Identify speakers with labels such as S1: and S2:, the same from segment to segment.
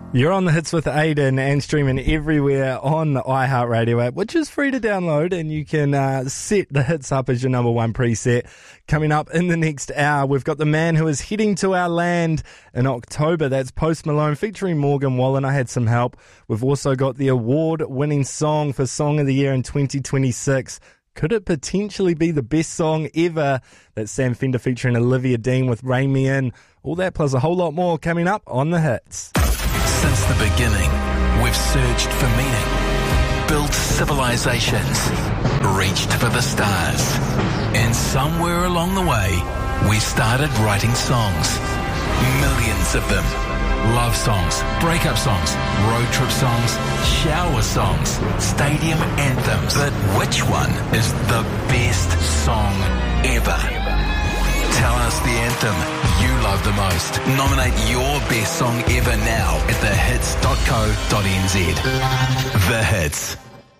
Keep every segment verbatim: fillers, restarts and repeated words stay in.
S1: You're on the Hits with Aiden and streaming everywhere on the iHeartRadio app, which is free to download, and you can uh, set the hits up as your number one preset. Coming up in the next hour, we've got the man who is heading to our land in October. That's Post Malone featuring Morgan Wallen. I had some help. We've also got the award-winning song for Song of the Year in twenty twenty-six. Could it potentially be the best song ever? That's Sam Fender featuring Olivia Dean with Rein Me In. All that plus a whole lot more coming up on the Hits.
S2: Since the beginning, we've searched for meaning, built civilizations, reached for the stars. And somewhere along the way, we started writing songs. Millions of them. Love songs, breakup songs, road trip songs, shower songs, stadium anthems. But which one is the best song ever? Tell us the anthem you love the most. Nominate your best song ever now at the hits dot co dot n z. The Hits.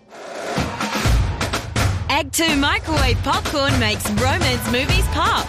S3: Act two Microwave Popcorn makes romance movies pop.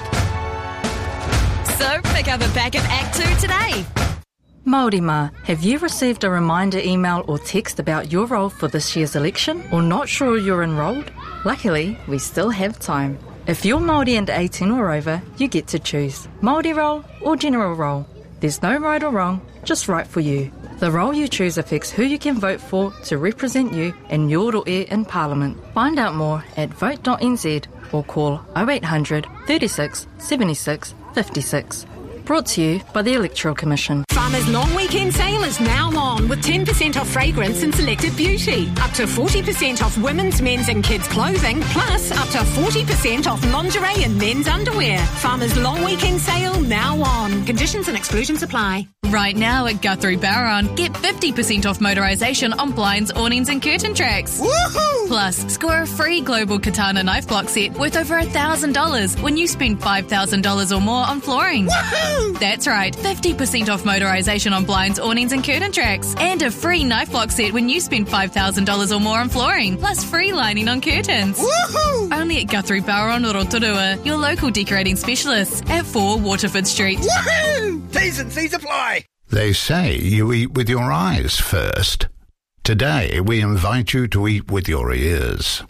S3: So pick up a pack of Act two today.
S4: Māori Ma, have you received a reminder email or text about your role for this year's election or not sure you're enrolled? Luckily, we still have time. If you're Māori and eighteen or over, you get to choose Māori role or general role. There's no right or wrong, just right for you. The role you choose affects who you can vote for to represent you in your roi in Parliament. Find out more at vote dot n z or call oh eight hundred, thirty-six, seventy-six, fifty-six. Brought to you by the Electoral Commission.
S5: Farmers' long weekend sale is now on with ten percent off fragrance and selected beauty. Up to forty percent off women's, men's and kids' clothing, plus up to forty percent off lingerie and men's underwear. Farmers' long weekend sale now on. Conditions and exclusions apply.
S6: Right now at Guthrie Barron, get fifty percent off motorisation on blinds, awnings and curtain tracks.
S7: Woohoo!
S6: Plus, score a free Global Katana knife block set worth over one thousand dollars when you spend five thousand dollars or more on flooring.
S7: Woohoo!
S6: That's right, fifty percent off motorisation on blinds, awnings and curtain tracks. And a free knife block set when you spend five thousand dollars or more on flooring. Plus free lining on curtains.
S7: Woohoo!
S6: Only at Guthrie Barron Rotorua, your local decorating specialists at four Waterford Street.
S7: Woohoo! T's and C's apply.
S8: They say you eat with your eyes first. Today, we invite you to eat with your ears.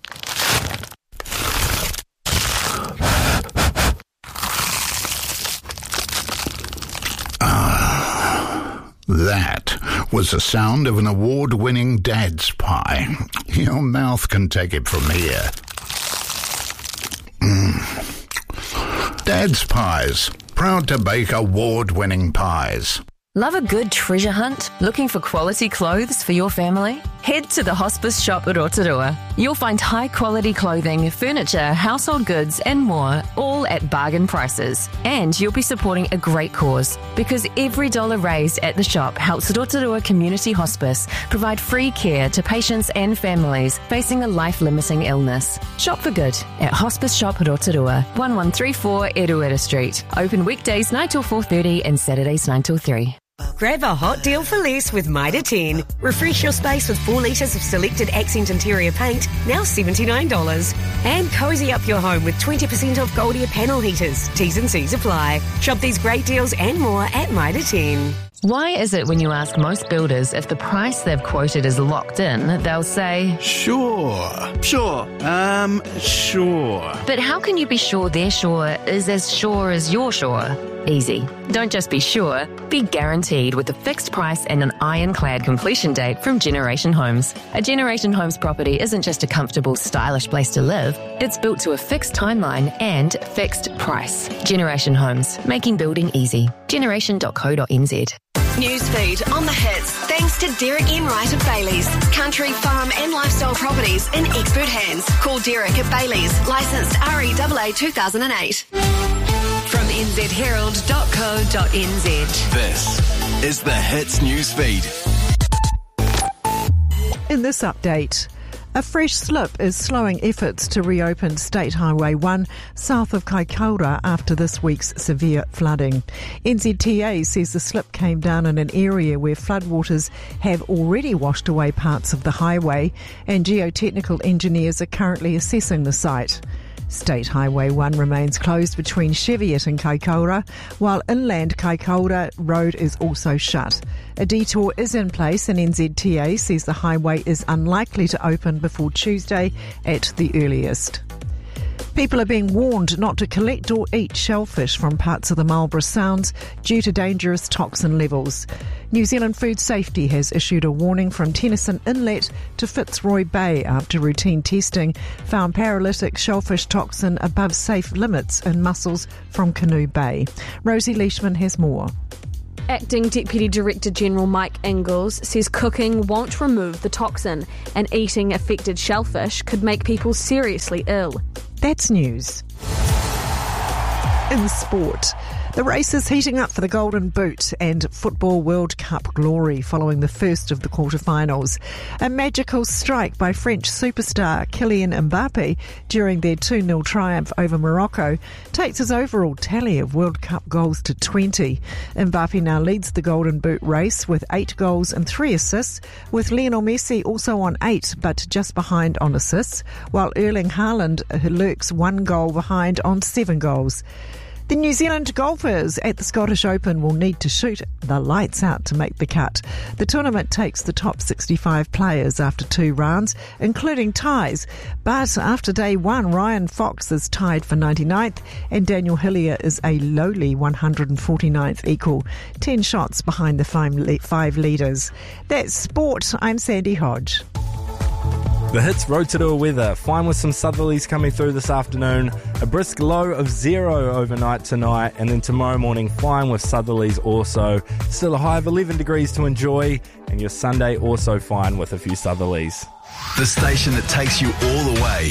S8: Ah, that was the sound of an award-winning Dad's Pie. Your mouth can take it from here. Mm. Dad's Pies, proud to bake award-winning pies.
S9: Love a good treasure hunt? Looking for quality clothes for your family? Head to the Hospice Shop at Rotorua. You'll find high-quality clothing, furniture, household goods and more, all at bargain prices. And you'll be supporting a great cause, because every dollar raised at the shop helps Rotorua Community Hospice provide free care to patients and families facing a life-limiting illness. Shop for good at Hospice Shop Rotorua, one one three four Eruera Street. Open weekdays nine till four thirty and Saturdays nine till three.
S10: Grab a hot deal for less with Mitre ten. Refresh your space with four litres of selected accent interior paint, now seventy-nine dollars. And cosy up your home with twenty percent off Goldie panel heaters. T's and C's apply. Shop these great deals and more at Mitre ten.
S9: Why is it when you ask most builders if the price they've quoted is locked in, they'll say,
S11: Sure, sure, um, sure.
S9: But how can you be sure their sure is as sure as you're sure? Easy. Don't just be sure, be guaranteed with a fixed price and an ironclad completion date from Generation Homes. A Generation Homes property isn't just a comfortable, stylish place to live. It's built to a fixed timeline and fixed price. Generation Homes, making building easy. generation dot co dot n z.
S12: Newsfeed on the Hits, thanks to Derek Enright at Bailey's. Country, farm and lifestyle properties in expert hands. Call Derek at Bailey's, licensed R E A A two thousand eight. From n z herald dot co dot n z.
S2: This is the Hits Newsfeed.
S13: In this update, a fresh slip is slowing efforts to reopen State Highway one south of Kaikoura after this week's severe flooding. N Z T A says the slip came down in an area where floodwaters have already washed away parts of the highway, and geotechnical engineers are currently assessing the site. State Highway one remains closed between Cheviot and Kaikoura, while inland Kaikoura Road is also shut. A detour is in place and N Z T A says the highway is unlikely to open before Tuesday at the earliest. People are being warned not to collect or eat shellfish from parts of the Marlborough Sounds due to dangerous toxin levels. New Zealand Food Safety has issued a warning from Tennyson Inlet to Fitzroy Bay after routine testing found paralytic shellfish toxin above safe limits in mussels from Canoe Bay. Rosie Leishman has more.
S14: Acting Deputy Director General Mike Ingalls says cooking won't remove the toxin and eating affected shellfish could make people seriously ill.
S13: That's news. In sport, the race is heating up for the Golden Boot and Football World Cup glory following the first of the quarterfinals. A magical strike by French superstar Kylian Mbappe during their two nil triumph over Morocco takes his overall tally of World Cup goals to twenty. Mbappe now leads the Golden Boot race with eight goals and three assists, with Lionel Messi also on eight but just behind on assists, while Erling Haaland lurks one goal behind on seven goals. The New Zealand golfers at the Scottish Open will need to shoot the lights out to make the cut. The tournament takes the top sixty-five players after two rounds, including ties. But after day one, Ryan Fox is tied for ninety-ninth and Daniel Hillier is a lowly one hundred forty-ninth equal, ten shots behind the five leaders. That's sport. I'm Sandy Hodge.
S1: The Hits Rotorua weather. Fine with some southerlies coming through this afternoon. A brisk low of zero overnight tonight. And then tomorrow morning, fine with southerlies also. Still a high of eleven degrees to enjoy. And your Sunday also fine with a few southerlies.
S2: The station that takes you all the way.